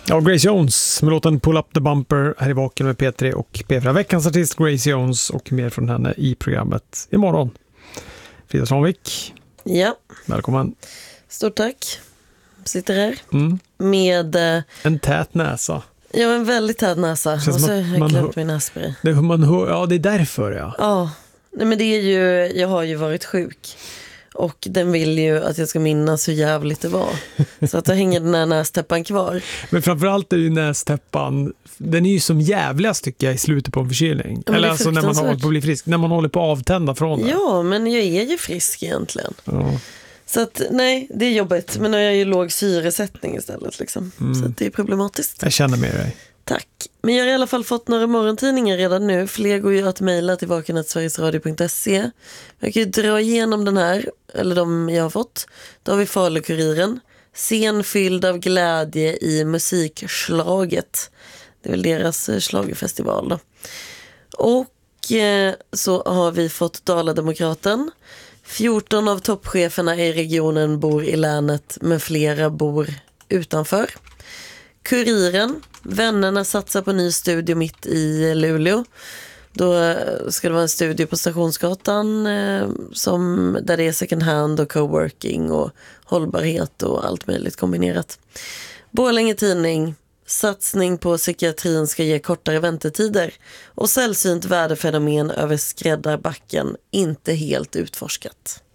Ja, Grace Jones med låten Pull Up the Bumper här i Vaken med P3 och P4. Veckans artist Grace Jones och mer från henne i programmet imorgon. Frida Svanvik. Ja. Välkommen. Stort tack. Sitter här med... en tät näsa. Ja, en väldigt tät näsa. Och så har jag glömt min nässpray. Det är därför, ja. Ja, nej, men det är ju... Jag har ju varit sjuk. Och den vill ju att jag ska minnas hur jävligt det var. Så att då hänger den här nästäppan kvar. Men framförallt är ju nästäppan, den är ju som jävligast tycker jag i slutet på en förkylning. Ja, eller alltså när man håller på att bli frisk. När man håller på att avtända från det. Ja, men jag är ju frisk egentligen. Ja. Så att nej, det är jobbigt. Men nu har jag ju låg syresättning istället liksom. Så att det är problematiskt. Jag känner med dig. Tack. Men jag har i alla fall fått några morgontidningar redan nu. Fler går ju att mejla till vaken@sverigesradio.se. Jag kan ju dra igenom den här, eller de jag har fått. Då har vi Falukuriren. Scen fylld av glädje i musikslaget. Det är väl deras schlagerfestival då. Och så har vi fått Dala-Demokraten. 14 av toppcheferna i regionen bor i länet, men flera bor utanför. Kuriren. Vännerna satsar på ny studio mitt i Luleå. Då ska det vara en studio på Stationsgatan där det är second hand och coworking och hållbarhet och allt möjligt kombinerat. Borlänge Tidning. Satsning på psykiatrin ska ge kortare väntetider och sällsynt värdefenomen över skräddarbacken inte helt utforskat.